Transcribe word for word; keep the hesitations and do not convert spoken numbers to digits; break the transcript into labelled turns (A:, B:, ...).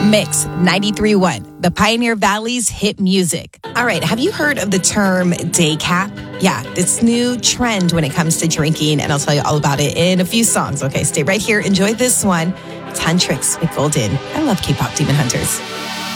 A: Mix ninety-three point one, the Pioneer Valley's hit music. All right, have you heard of the term day cap? Yeah, this new trend when it comes to drinking, and I'll tell you all about it in a few songs. Okay, stay right here. Enjoy this one. It's Huntrix with Golden. I love K-pop Demon Hunters.